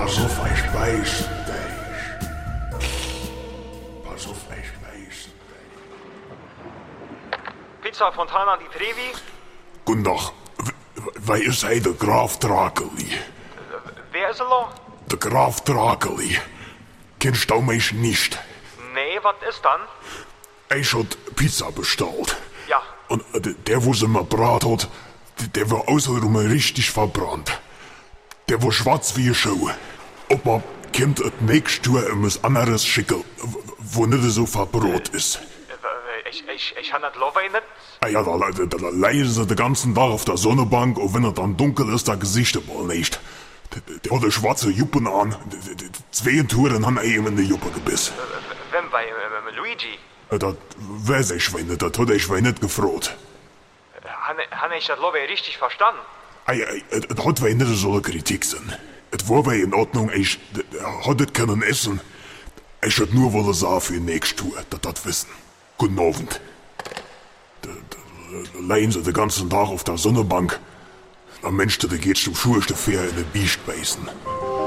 Pass auf, ich weiß dich. Pass auf, ich weiß dich. Pizza Fontana di Trevi? Guten Tag. Wer ist hij der Graf Drakeli? Wer ist er noch? Der Graf Drakeli. Kennst du mich nicht? Nee, was ist dann? Ich hat Pizza bestellt. Ja. Und der, wo sie mir brat hat, der war außerdem richtig verbrannt. Der war schwarz wie eine Schuhe. Ob man kommt das nächste Jahr etwas anderes schicken, wo nicht so verbrot ist. Ich han das Love nicht. Ah ja, da leiden sie den ganzen Tag auf der Sonnenbank, und wenn es dann dunkel ist, da Gesicht mal nicht. Der hat eine schwarze Juppen an. Die zwei Touren haben ihm in die Juppe gebissen. Wem bei Luigi? Das weiß ich nicht, das hat ich nicht gefragt. Han ich das Love richtig verstanden? Es hat nicht so eine Kritik sein. Es war in Ordnung, ich hat es können essen. Ich hätte nur wollen sagen für nächste Tour, dass das wissen. Guten Abend. Da leiden sie den ganzen Tag auf der Sonnenbank. Am Mensch, der geht zum Schulste Fair in den Biest beißen.